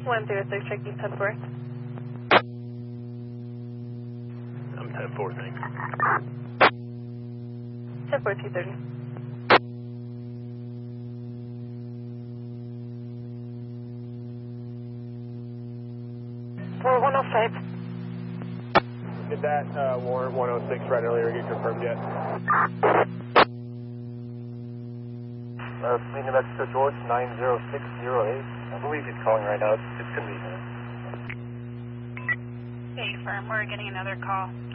103, checking 10-4. I'm 10-4, thanks. 10-4, 230. Did that warrant 106 right earlier get confirmed yet? Speaking of extra George 90608. I believe he's calling right now. It's convenient. Okay, firm. We're getting another call.